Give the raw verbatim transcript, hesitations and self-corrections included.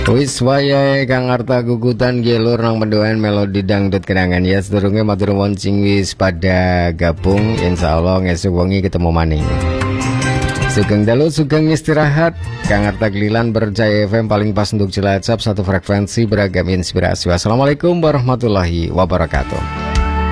Wis wayahe Kang Arta gugutan gelur nang mendoan melodi dangdut kenangan ya sedurunge matur nuwun sing wis pada gabung insyaallah ngesuk wengi ketemu maning. Sugeng dalu sugeng istirahat. Kang Arta Glilan Berjaya F M paling pas untuk Cilacap, satu frekuensi beragam inspirasi. Wassalamualaikum warahmatullahi wabarakatuh.